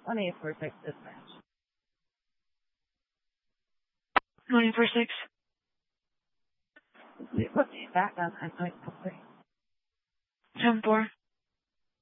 1846 dispatch. 1846. Put me back on 9.4. 10-4.